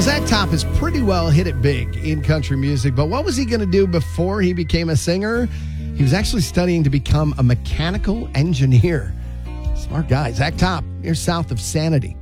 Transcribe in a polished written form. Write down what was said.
Zach Top has pretty well hit it big in country music, but what was he going to do before he became a singer? He was actually studying to become a mechanical engineer. Smart guy. Zach Top, you're south of Sanity.